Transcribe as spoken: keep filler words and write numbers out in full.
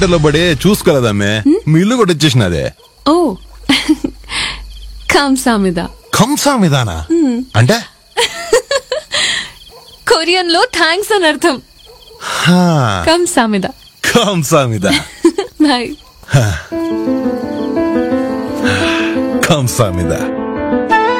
Theatre లో పడి చూసుకోలేదమ్మే మీ ఇల్లు కూడా వచ్చేసినదే. ఓ కంసామిద. కంసామిదానా అంటే? కొరియన్ లో థ్యాంక్స్ అని అర్థం. కంసామిద. కంసామిద. బాయ్. కంసామిద.